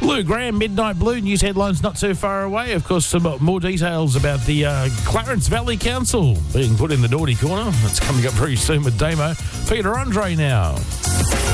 Lou Graham, Midnight Blue, news headlines not too far away. Of course, some more details about the Clarence Valley Council being put in the naughty corner. That's coming up very soon with Damo. Peter Andre now.